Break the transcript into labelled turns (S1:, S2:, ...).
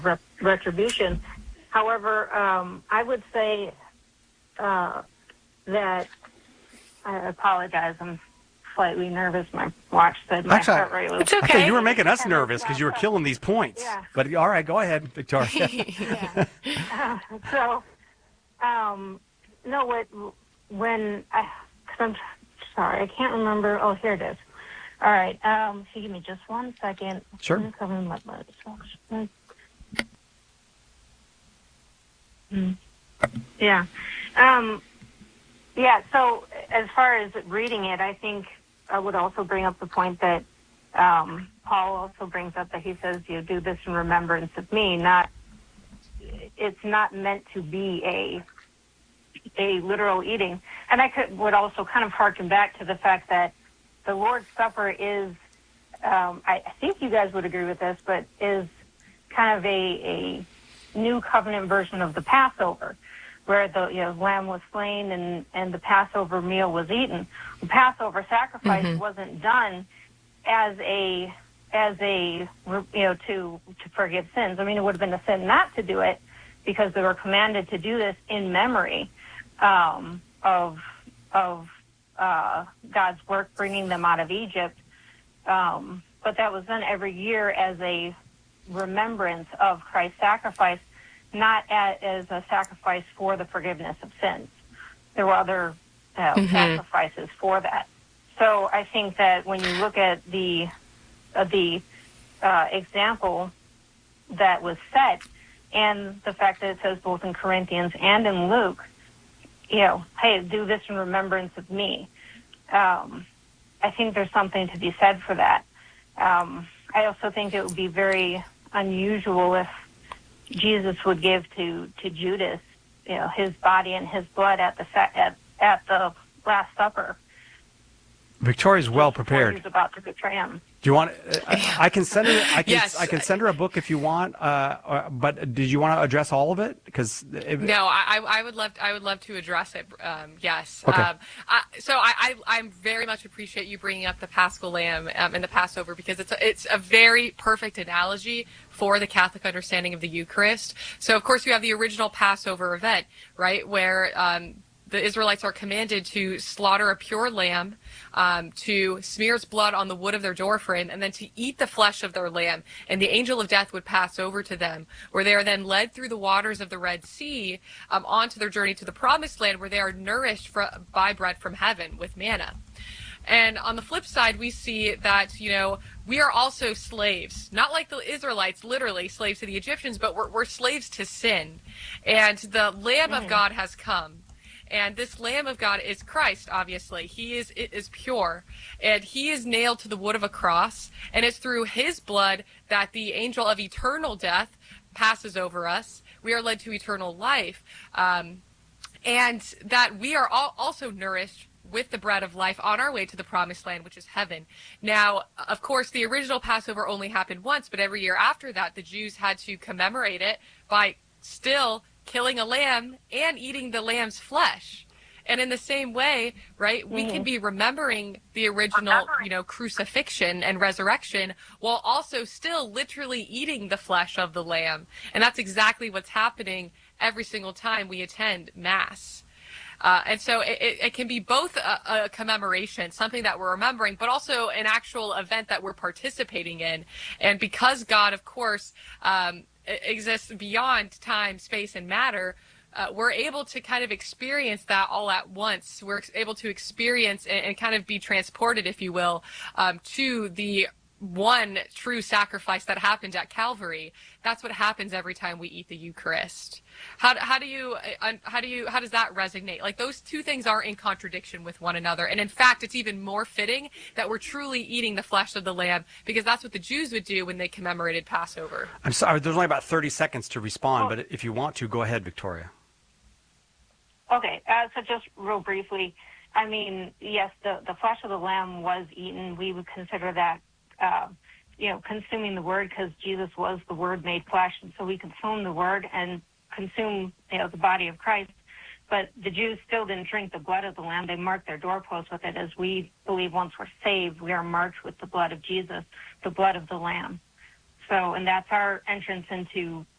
S1: retribution. However, I would say that I apologize. I'm slightly nervous. My watch said my heart rate was...
S2: It's okay.
S3: I thought you were making us nervous because you were killing these points.
S1: Yeah.
S3: But all right, go ahead, Victoria.
S1: Yeah. No, I'm sorry, I can't remember. Oh, here it is. All right. So give me just 1 second.
S3: Sure.
S1: Yeah. So as far as reading it, I think I would also bring up the point that Paul also brings up, that he says, you do this in remembrance of me. It's not meant to be a literal eating. And I would also kind of harken back to the fact that the Lord's Supper is, I think you guys would agree with this, but is kind of a new covenant version of the Passover, where the lamb was slain and the Passover meal was eaten. The Passover sacrifice wasn't done as a to forgive sins. I mean, it would have been a sin not to do it, because they were commanded to do this in memory of God's work bringing them out of Egypt. But that was done every year as a remembrance of Christ's sacrifice, not as a sacrifice for the forgiveness of sins. There were other sacrifices for that. So I think that when you look at the example that was set, and the fact that it says both in Corinthians and in Luke, hey, do this in remembrance of me. I think there's something to be said for that. I also think it would be very unusual if Jesus would give to Judas, his body and his blood at the Last Supper.
S3: Victoria's well prepared.
S1: He's about to betray him.
S3: Do you want? I can send her. I can send her a book if you want. But did you want to address all of it? Because
S2: no, I would love to address it. Yes.
S3: Okay.
S2: So I very much appreciate you bringing up the Paschal Lamb and the Passover, because it's a very perfect analogy for the Catholic understanding of the Eucharist. So of course you have the original Passover event, right, where the Israelites are commanded to slaughter a pure lamb, to smear its blood on the wood of their doorframe, and then to eat the flesh of their lamb. And the angel of death would pass over to them, where they are then led through the waters of the Red Sea onto their journey to the Promised Land, where they are nourished by bread from heaven with manna. And on the flip side, we see that, we are also slaves, not like the Israelites, literally slaves to the Egyptians, but we're slaves to sin. And the Lamb of God has come. And this Lamb of God is Christ, obviously. It is pure. And he is nailed to the wood of a cross. And it's through his blood that the angel of eternal death passes over us. We are led to eternal life. And that we are also nourished with the bread of life on our way to the Promised Land, which is heaven. Now, of course, the original Passover only happened once, but every year after that, the Jews had to commemorate it by still killing a lamb and eating the lamb's flesh. And in the same way, right, we can be remembering the original, crucifixion and resurrection while also still literally eating the flesh of the lamb. And that's exactly what's happening every single time we attend Mass. And so it can be both a commemoration, something that we're remembering, but also an actual event that we're participating in. And because God, of course, exists beyond time, space, and matter, we're able to kind of experience that all at once. We're able to experience and kind of be transported, if you will, to the one true sacrifice that happened at Calvary. That's what happens every time we eat the Eucharist. How does that resonate? Like, those two things are in contradiction with one another. And in fact, it's even more fitting that we're truly eating the flesh of the lamb, because that's what the Jews would do when they commemorated Passover.
S3: I'm sorry, there's only about 30 seconds to respond, but if you want to, go ahead, Victoria.
S1: Okay, so just real briefly, I mean, yes, the flesh of the lamb was eaten. We would consider that consuming the word, because Jesus was the word made flesh, and so we consume the word and consume, the body of Christ. But the Jews still didn't drink the blood of the lamb. They marked their doorposts with it, as we believe once we're saved, we are marked with the blood of Jesus, the blood of the lamb. So, and that's our entrance into